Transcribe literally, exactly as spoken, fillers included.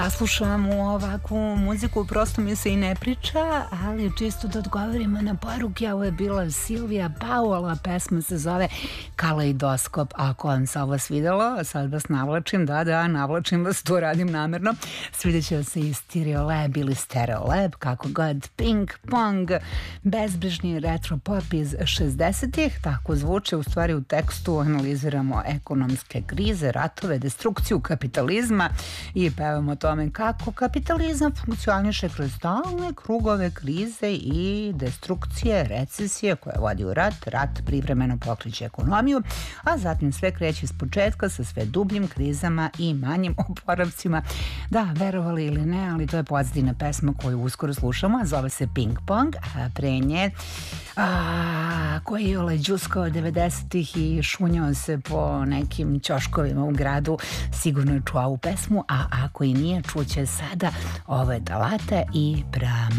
Slušam u ovakvu muziku, prosto mi se i ne priča, ali čisto da odgovorimo na poruke. Ovo je bila Silvija Paola, pesma se zove Kaleidoskop. Ako vam se ovo svidelo, sad vas navlačim, da, da, navlačim vas, to radim namerno. Svidjet će se i Stereolab ili Stereolab, kako god, Ping Pong, bezbrižni retro pop iz šezdesetih, tako zvuče, u stvari u tekstu analiziramo ekonomske krize, ratove, destrukciju kapitalizma i pevamo to kako kapitalizam funkcioniše kroz stalne krugove krize i destrukcije, recesije koja vodi u rat, rat privremeno pokreće ekonomiju, a zatim sve kreće iz početka sa sve dubljim krizama i manjim oporavcima. Da, verovali ili ne, ali to je pozitivna pesma koju uskoro slušamo, a zove se Ping Pong, a pre nje a, koji je ole džuskao devedesetih i šunjao se po nekim ćoškovima u gradu, sigurno je čuo ovu pesmu, a ako i nije, čuće sada ove Dalate i Brahma.